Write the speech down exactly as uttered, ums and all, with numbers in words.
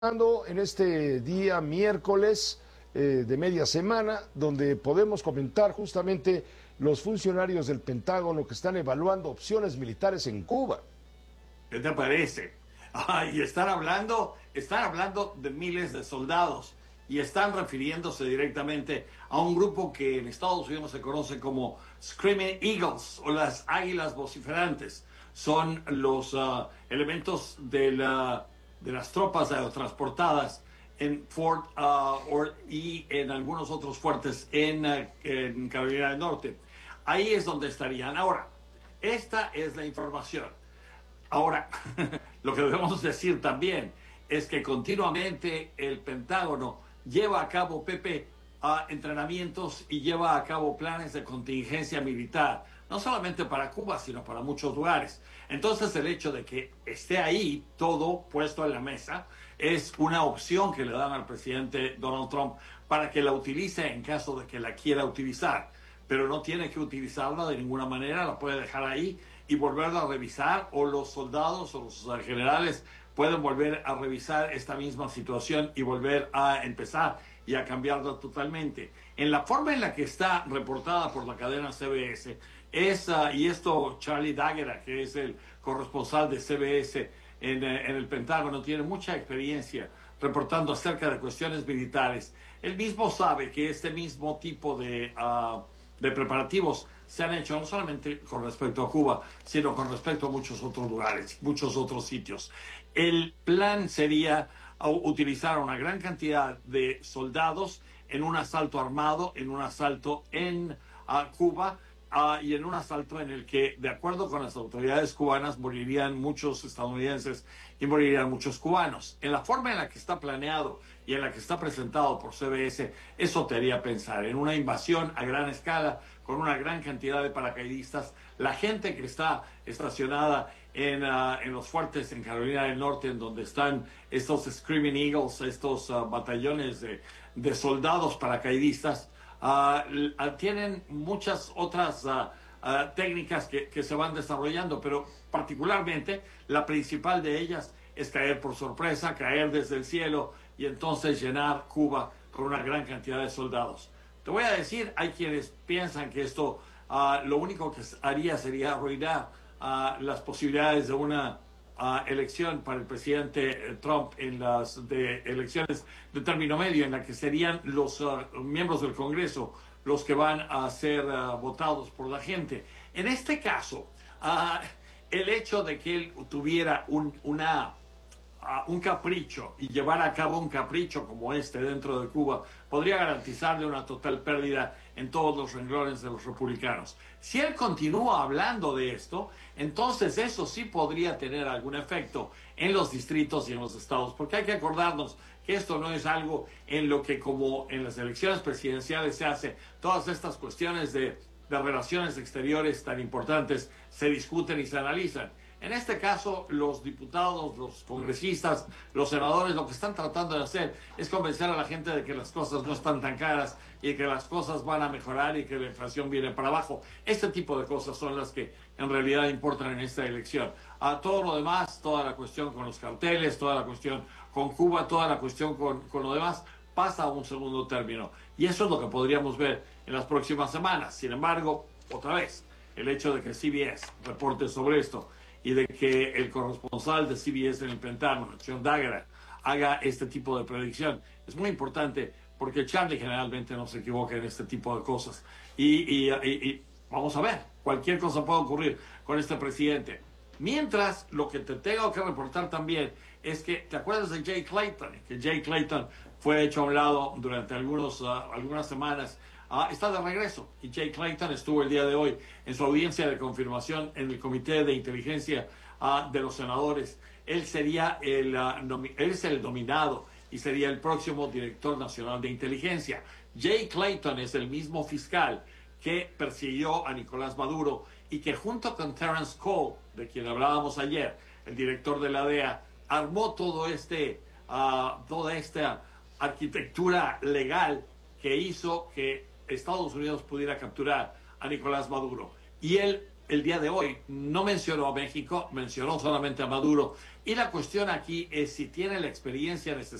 En este día miércoles eh, de media semana, donde podemos comentar justamente los funcionarios del Pentágono que están evaluando opciones militares en Cuba. ¿Qué te parece? Ah, y están hablando, están hablando de miles de soldados y están refiriéndose directamente a un grupo que en Estados Unidos se conoce como Screaming Eagles o las Águilas Vociferantes. Son los uh, elementos de, la, de las tropas aerotransportadas en Fort uh, or, y en algunos otros fuertes en, uh, en Carolina del Norte. Ahí es donde estarían. Ahora, esta es la información. Ahora, lo que debemos decir también es que continuamente el Pentágono lleva a cabo, Pepe, uh, entrenamientos y lleva a cabo planes de contingencia militar, no solamente para Cuba, sino para muchos lugares. Entonces, el hecho de que esté ahí todo puesto en la mesa es una opción que le dan al presidente Donald Trump para que la utilice en caso de que la quiera utilizar. Pero no tiene que utilizarla de ninguna manera, la puede dejar ahí y volverla a revisar, o los soldados o los generales pueden volver a revisar esta misma situación y volver a empezar y a cambiarla totalmente. En la forma en la que está reportada por la cadena C B S, es, uh, y esto Charlie D'Aguera, que es el corresponsal de C B S en, en el Pentágono, tiene mucha experiencia reportando acerca de cuestiones militares. Él mismo sabe que este mismo tipo de... Uh, de preparativos se han hecho no solamente con respecto a Cuba, sino con respecto a muchos otros lugares, muchos otros sitios. El plan sería utilizar una gran cantidad de soldados en un asalto armado, en un asalto en uh, Cuba, uh, y en un asalto en el que, de acuerdo con las autoridades cubanas, morirían muchos estadounidenses y morirían muchos cubanos. En la forma en la que está planeado y en la que está presentado por C B S, eso te haría pensar en una invasión a gran escala, con una gran cantidad de paracaidistas, la gente que está estacionada en, uh, en los fuertes en Carolina del Norte, en donde están estos Screaming Eagles, estos uh, batallones de, de soldados paracaidistas, uh, tienen muchas otras uh, uh, técnicas que, que se van desarrollando, pero particularmente la principal de ellas es caer por sorpresa, caer desde el cielo y entonces llenar Cuba con una gran cantidad de soldados. Te voy a decir, hay quienes piensan que esto uh, lo único que haría sería arruinar uh, las posibilidades de una uh, elección para el presidente Trump en las de elecciones de término medio, en la que serían los uh, miembros del Congreso los que van a ser uh, votados por la gente. En este caso, uh, el hecho de que él tuviera un, una... Uh, un capricho y llevar a cabo un capricho como este dentro de Cuba podría garantizarle una total pérdida en todos los renglones de los republicanos. Si él continúa hablando de esto, entonces eso sí podría tener algún efecto en los distritos y en los estados, porque hay que acordarnos que esto no es algo en lo que, como en las elecciones presidenciales se hace, todas estas cuestiones de, de relaciones exteriores tan importantes se discuten y se analizan. En este caso, los diputados, los congresistas, los senadores, lo que están tratando de hacer es convencer a la gente de que las cosas no están tan caras y que las cosas van a mejorar y que la inflación viene para abajo. Este tipo de cosas son las que en realidad importan en esta elección. A todo lo demás, toda la cuestión con los carteles, toda la cuestión con Cuba, toda la cuestión con, con lo demás, pasa a un segundo término. Y eso es lo que podríamos ver en las próximas semanas. Sin embargo, otra vez, el hecho de que C B S reporte sobre esto y de que el corresponsal de C B S en el Pentágono, John D'Aguera, haga este tipo de predicción es muy importante, porque Charlie generalmente no se equivoca en este tipo de cosas. Y, y, y, y vamos a ver, cualquier cosa puede ocurrir con este presidente. Mientras, lo que te tengo que reportar también es que, ¿te acuerdas de Jay Clayton? Que Jay Clayton fue hecho a un lado durante algunos, uh, algunas semanas. Uh, está de regreso, y Jay Clayton estuvo el día de hoy en su audiencia de confirmación en el Comité de Inteligencia uh, de los Senadores. Él sería el, uh, nomi- él es el nominado y sería el próximo director nacional de inteligencia. Jay Clayton es el mismo fiscal que persiguió a Nicolás Maduro y que, junto con Terence Cole, de quien hablábamos ayer, el director de la D E A, armó todo este, uh, toda esta arquitectura legal que hizo que Estados Unidos pudiera capturar a Nicolás Maduro. Y él el día de hoy. No mencionó a México, mencionó solamente a Maduro. Y la cuestión aquí es si tiene la experiencia necesaria